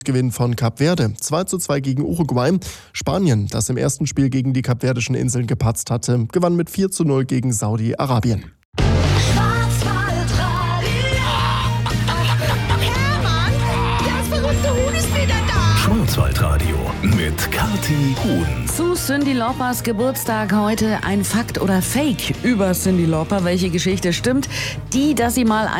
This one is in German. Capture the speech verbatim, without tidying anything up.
Gewinn von Kap Verde. zwei zu zwei gegen Uruguay. Spanien, das im ersten Spiel gegen die Kapverdischen Inseln gepatzt hatte, gewann mit vier zu null gegen Saudi-Arabien. Schwarzwaldradio mit Kathi Huhn. Zu Cyndi Laupers Geburtstag heute ein Fakt oder Fake über Cyndi Lauper. Welche Geschichte stimmt? Die, dass sie mal